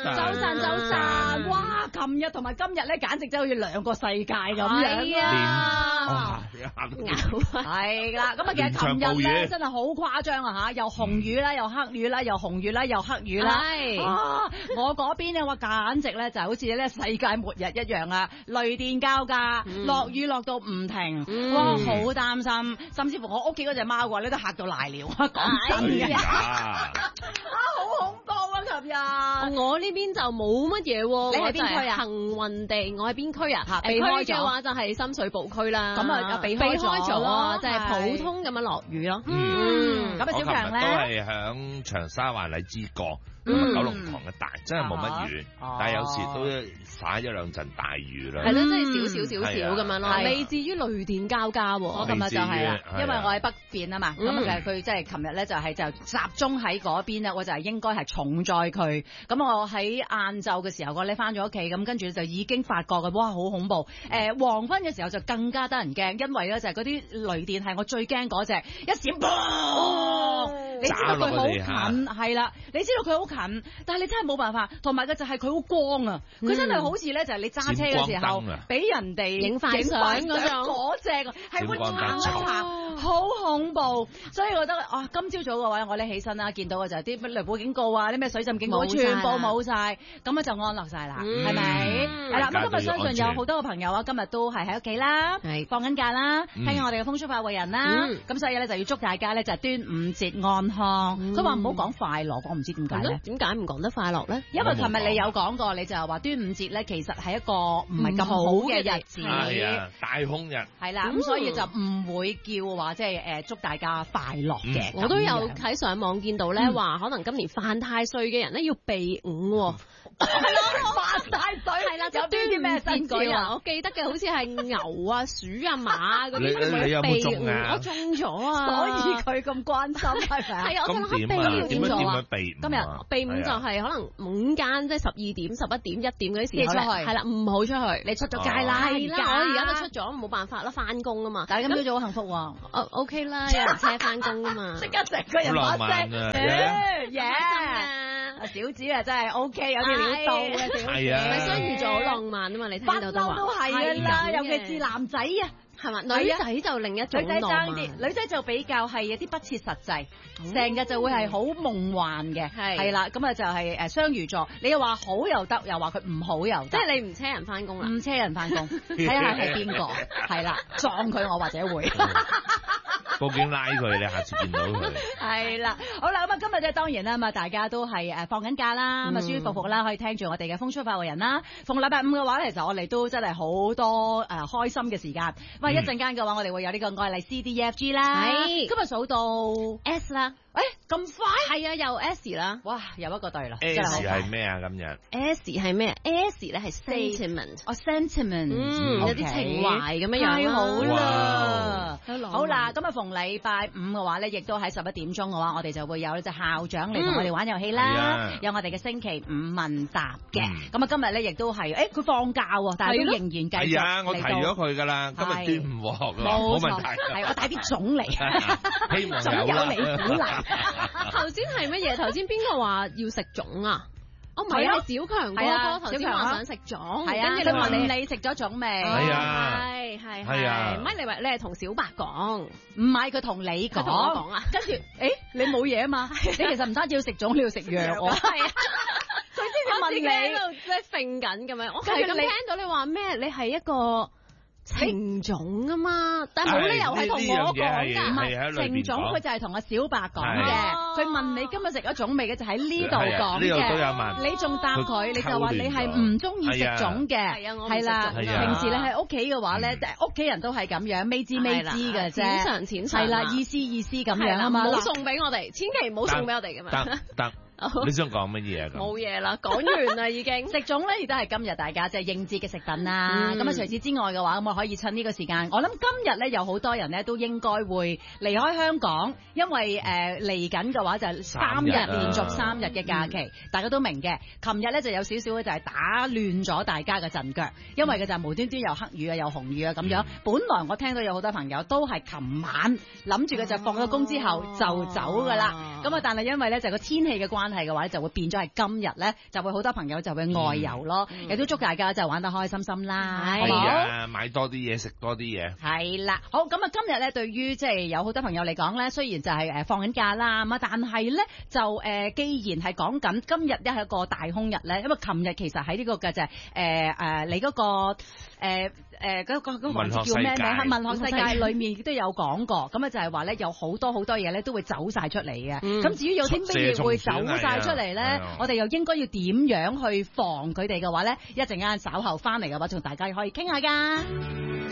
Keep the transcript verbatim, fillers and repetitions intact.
晨，早晨，早晨，哇！琴日同埋今日咧，簡直真係好似兩個世界咁樣啊！係啦，咁啊，其實琴日咧真係好誇張啊嚇，又紅雨啦，又黑雨啦，又紅雨啦，又黑雨啦。係啊，我嗰邊咧，哇，簡直咧就好似咧世界末日一樣啊！雷電交加，落雨落到唔停，哇，好擔心，甚至乎我屋企嗰隻貓嘅話咧都嚇到瀨尿啊！講真嘅，啊，好恐怖啊！琴日我呢邊就冇乜嘢喎， 你喺邊區啊？ 幸運地，我喺邊區啊？ 避開嘅話就係深水埗區啦。 咁啊，避開咗咯，即係普通咁樣落雨咯。 嗯，咁啊，小強咧都係響長沙灣荔枝角。咁啊，九龍塘嘅大真係冇乜雨，但係有時都灑一兩陣大雨啦。 係咯，即係少少少少咁樣咯，未至於雷電交加。我今日就係啦，因為我喺北邊啊嘛，咁其實佢即係琴日咧就係就集中喺嗰邊咧，我就係應該係重災區。咁我喺晏晝嘅時候，我咧翻咗屋企，咁跟住就已經發覺嘅，哇，好恐怖！誒，黃昏嘅時候就更加得人驚，因為咧就係嗰啲雷電係我最驚嗰隻，一閃，你知道佢好近，係啦，你知道佢好近，但係你真係冇辦法，同埋嘅就係佢好光啊！佢、嗯、真係好似咧，就係你揸車嘅時候，俾人哋影快相嗰種嗰隻，係會擦一擦，好恐怖！所以我覺得啊，今朝早嘅話，我咧起身啦，見到嘅就係啲雷暴警告啊，啲咩水浸警告，全部冇晒，咁啊就安樂晒啦，係咪？係啦，咁今日相信有好多個朋友啊，今日都係喺屋企啦，放緊假啦，聽緊我哋嘅風騷快活人啦，咁、嗯、所以咧就要祝大家咧就係端午節安康。佢話唔好講快樂，我唔知點解咧？ 點解唔講得快樂咧？ 因為琴日你有講過，你就係話端午節咧，其實係一個唔係咁好嘅日子， 係啊，大空日。 係啦，咁所以就唔會叫話即係誒祝大家快樂嘅。 我都有喺上網見到咧，話可能今年犯太歲嘅人咧要避午。 係咯，犯太歲係啦，有啲啲咩新句啊？ 我記得嘅好似係牛啊、鼠啊、馬嗰啲， 你有冇中啊？ 我中咗啊！ 所以佢咁關心係咪啊？ 係啊，我今日避午點咗啊！ 今日避午就係可能午間即係十二點、十一點、一點嗰啲時候咧，係啦，唔好出去，你出咗街啦！係啦，我而家都出咗，冇辦法啦，翻工啊嘛。 但係今朝早好幸福喎 ，OK 啦，有人車翻工啊嘛， 即刻成個人把聲，耶！小子啊，真係 OK， 有啲料到嘅小子。 係啊， 雙魚座好浪漫啊嘛，你聽到都話。 都係㗎啦，尤其是男仔啊， 係嘛？女仔就另一種女仔爭啲，女仔就比較係有啲不切實際，成日就會係好夢幻嘅，係啦。咁啊就係誒雙魚座，你又話好又得，又話佢唔好又得， 即係你唔車人翻工啦， 唔車人翻工，睇下係邊個，係啦，撞佢我或者會。 報警拉佢，你下次見到佢。 係啦，好啦，咁啊今日咧當然啦，咁啊大家都係誒放緊假啦，咁啊舒舒服服啦，可以聽住我哋嘅風騷快活人啦。逢禮拜五嘅話咧，其實我哋都真係好多誒開心嘅時間。咁啊一陣間嘅話，我哋會有呢個愛麗 C D E F G 啦。係，今日數到 S 啦。誒咁快？係啊，又 S 啦。哇，又一個對啦。 S 係咩啊？今日 S 係咩 ？S 咧係 sentiment。 哦 sentiment。 嗯，有啲情懷咁樣樣。 太好啦！好啦，咁啊逢禮拜五嘅話咧，亦都喺十一點鐘嘅話，我哋就會有呢隻校長嚟同我哋玩遊戲啦。有我哋嘅星期五問答嘅。咁啊今日咧亦都係，誒佢放假喎，但係都仍然繼續。 係啊，我提咗佢㗎啦。今日端午喎，冇問題。 係我帶啲粽嚟， 希望有啦。 你鼓勵。 頭先係乜嘢？頭先邊個話要食粽啊？哦，唔係啊，小強哥哥頭先話想食粽， 係啊，跟住你問你食咗粽未？ 係啊， 係係係啊， 唔係你話你係同小白講， 唔係佢同你講， 同我講啊， 跟住誒你冇嘢啊嘛，你其實唔單止要食粽，你要食藥喎，係啊，佢先至問你喺度即係揈緊咁樣，我係咁聽到你話咩？你係一個。情種啊嘛，但係冇理由係同我講㗎，唔係情種佢就係同阿小白講嘅。佢問你今日食咗粽未嘅，就喺呢度講嘅。 呢度都有問。 你仲答佢，你就話你係唔中意食粽嘅。係啊，我唔食粽。平時你喺屋企嘅話咧，屋企人都係咁樣，未知未知嘅啫。淺嘗淺嘗。係啦，意思意思咁樣啊嘛。 唔好送俾我哋，千祈唔好送俾我哋咁樣。 得得。你想講乜嘢啊？ 冇嘢啦，講完啦已經。 食粽咧亦都係今日大家即係應節嘅食品啦。咁啊、嗯，除此之外嘅話，咁我可以趁呢個時間，我諗今日咧有好多人咧都應該會離開香港，因為誒嚟緊嘅話就係三日連續三日嘅假期，嗯、大家都明嘅。琴日咧就有少少咧就係打亂咗大家嘅陣腳，因為佢就係無端端又黑雨啊又紅雨啊咁樣。嗯、本來我聽到有好多朋友都係琴晚諗住佢就放咗工之後就走㗎啦。 咁啊，但係因為咧就個天氣嘅關係嘅話咧，就會變咗係今日咧，就會好多朋友就會外遊咯。亦都祝大家就玩得開心心啦， 係啊，買多啲嘢，食多啲嘢。 係啦，好咁啊，今日咧對於即係有好多朋友嚟講咧，雖然就係誒放緊假啦，咁啊，但係咧就誒，既然係講緊今日咧係一個大空日咧，因為琴日其實喺呢個嘅就係誒誒你嗰個誒誒嗰個嗰個環節叫咩名？喺文學世界裏面亦都有講過，咁啊就係話咧有好多好多嘢咧都會走晒出嚟嘅。咁至於有啲乜嘢會走晒出嚟咧，我哋又應該要點樣去防佢哋嘅話咧？一陣間稍後翻嚟嘅話，同大家可以傾下㗎。